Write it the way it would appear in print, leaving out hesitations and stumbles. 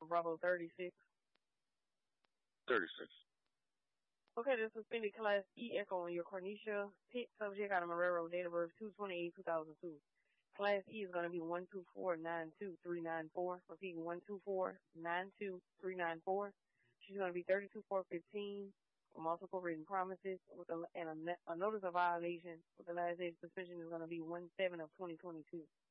Bravo 36. 36. Okay, this is suspended Class E Echo on your Cornelia Pitt subject out of Marrero, date of birth 2/28/2002. Class E is going to be 124-92394. Repeating 124-92394. She's going to be 32-415 for multiple written promises with a notice of violation with the last day of suspension is going to be 1/7 of 2022.